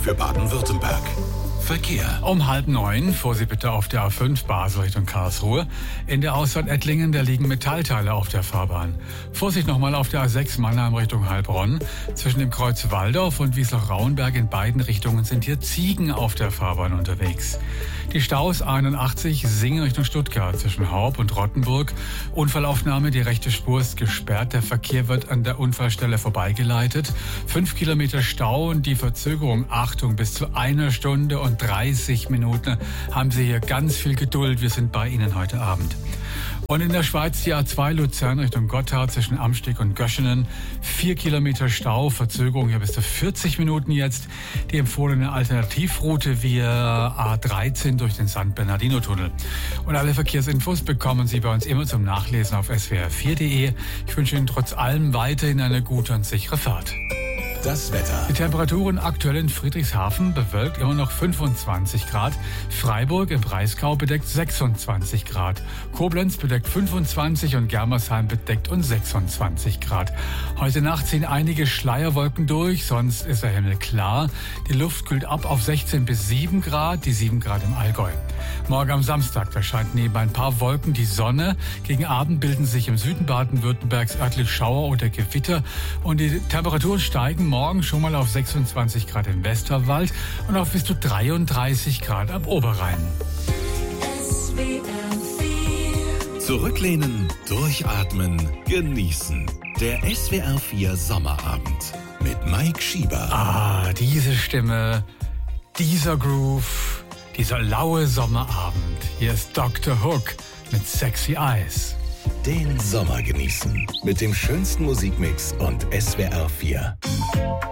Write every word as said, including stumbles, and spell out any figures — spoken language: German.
für Baden-Württemberg. Verkehr. Um halb neun, Vorsicht bitte auf der A fünf Basel Richtung Karlsruhe. In der Ausfahrt Ettlingen, da liegen Metallteile auf der Fahrbahn. Vorsicht nochmal auf der A sechs Mannheim Richtung Heilbronn. Zwischen dem Kreuz Walldorf und Wiesloch-Rauenberg in beiden Richtungen sind hier Ziegen auf der Fahrbahn unterwegs. Die Staus einundachtzig Singen Richtung Stuttgart zwischen Horb und Rottenburg. Unfallaufnahme, die rechte Spur ist gesperrt. Der Verkehr wird an der Unfallstelle vorbeigeleitet. Fünf Kilometer Stau und die Verzögerung, Achtung, bis zu einer Stunde und dreißig Minuten. Haben Sie hier ganz viel Geduld. Wir sind bei Ihnen heute Abend. Und in der Schweiz die A zwei Luzern Richtung Gotthard zwischen Amsteg und Göschenen. Vier Kilometer Stau, Verzögerung hier bis zu vierzig Minuten jetzt. Die empfohlene Alternativroute via A dreizehn durch den San Bernardino-Tunnel. Und alle Verkehrsinfos bekommen Sie bei uns immer zum Nachlesen auf s w r vier punkt d e. Ich wünsche Ihnen trotz allem weiterhin eine gute und sichere Fahrt. Das Wetter. Die Temperaturen aktuell in Friedrichshafen bewölkt immer noch fünfundzwanzig Grad. Freiburg im Breisgau bedeckt sechsundzwanzig Grad. Koblenz bedeckt fünfundzwanzig und Germersheim bedeckt und sechsundzwanzig Grad. Heute Nacht ziehen einige Schleierwolken durch, sonst ist der Himmel klar. Die Luft kühlt ab auf sechzehn bis sieben Grad, die sieben Grad im Allgäu. Morgen am Samstag, da scheint neben ein paar Wolken die Sonne. Gegen Abend bilden sich im Süden Baden-Württembergs örtlich Schauer oder Gewitter und die Temperaturen steigen morgen schon mal auf sechsundzwanzig Grad im Westerwald und auf bis zu dreiunddreißig Grad am Oberrhein. Zurücklehnen, durchatmen, genießen. Der S W R vier Sommerabend mit Mike Schieber. Ah, diese Stimme, dieser Groove, dieser laue Sommerabend. Hier ist Doktor Hook mit Sexy Eyes. Den Sommer genießen mit dem schönsten Musikmix und S W R vier.